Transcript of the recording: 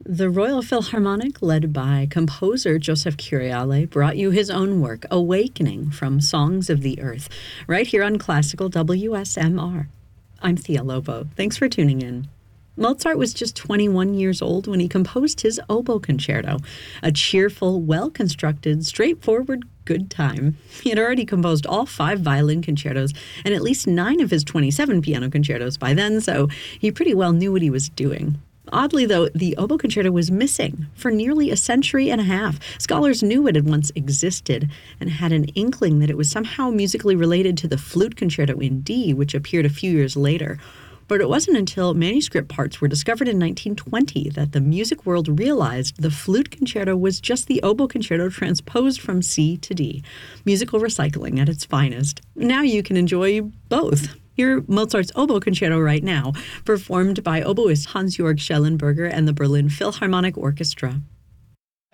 The Royal Philharmonic, led by composer Joseph Curiale, brought you his own work, Awakening, from Songs of the Earth, right here on Classical WSMR. I'm Thea Lobo. Thanks for tuning in. Mozart was just 21 years old when he composed his Oboe Concerto, a cheerful, well-constructed, straightforward, good time. He had already composed all 5 violin concertos and at least 9 of his 27 piano concertos by then, so he pretty well knew what he was doing. Oddly, though, the Oboe Concerto was missing for nearly a century and a half. Scholars knew it had once existed and had an inkling that it was somehow musically related to the Flute Concerto in D, which appeared a few years later. But it wasn't until manuscript parts were discovered in 1920 that the music world realized the Flute Concerto was just the Oboe Concerto transposed from C to D. Musical recycling at its finest. Now you can enjoy both. Hear Mozart's Oboe Concerto right now, performed by oboist Hans-Georg Schellenberger and the Berlin Philharmonic Orchestra.